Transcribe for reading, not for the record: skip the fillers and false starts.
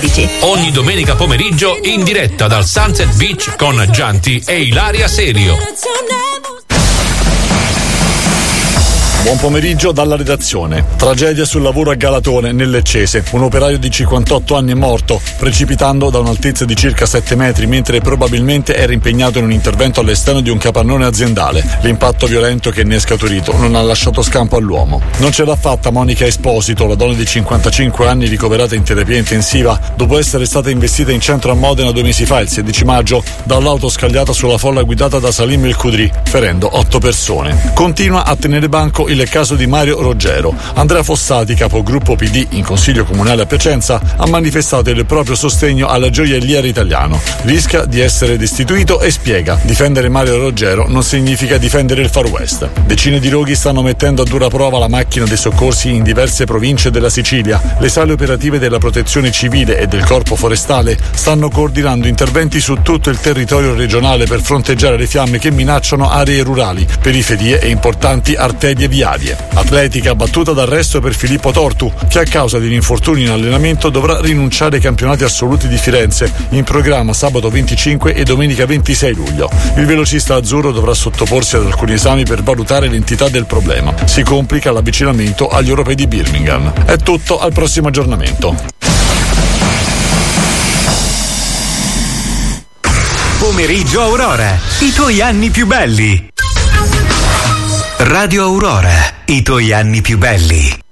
turistici. Ogni domenica pomeriggio in diretta dal Sunset Beach con Gianti e Ilaria Serio. Buon pomeriggio dalla redazione. Tragedia sul lavoro a Galatone, nel Leccese. Un operaio di 58 anni è morto, precipitando da un'altezza di circa 7 metri, mentre probabilmente era impegnato in un intervento all'esterno di un capannone aziendale. L'impatto violento che ne è scaturito non ha lasciato scampo all'uomo. Non ce l'ha fatta Monica Esposito, la donna di 55 anni ricoverata in terapia intensiva, dopo essere stata investita in centro a Modena 2 mesi fa, il 16 maggio, dall'auto scagliata sulla folla guidata da Salim El Khudri, ferendo 8 persone. Continua a tenere banco il caso di Mario Roggero. Andrea Fossati, capogruppo PD in Consiglio Comunale a Piacenza, ha manifestato il proprio sostegno al gioielliere italiano. Rischia di essere destituito e spiega: difendere Mario Roggero non significa difendere il Far West. Decine di roghi stanno mettendo a dura prova la macchina dei soccorsi in diverse province della Sicilia. Le sale operative della Protezione Civile e del Corpo Forestale stanno coordinando interventi su tutto il territorio regionale per fronteggiare le fiamme che minacciano aree rurali, periferie e importanti arterie viarie. Atletica battuta d'arresto per Filippo Tortu, che a causa di un infortunio in allenamento dovrà rinunciare ai campionati assoluti di Firenze, in programma sabato 25 e domenica 26 luglio. Il velocista azzurro dovrà sottoporsi ad alcuni esami per valutare l'entità del problema. Si complica l'avvicinamento agli europei di Birmingham. È tutto, al prossimo aggiornamento. Pomeriggio Aurora, i tuoi anni più belli. Radio Aurora, i tuoi anni più belli.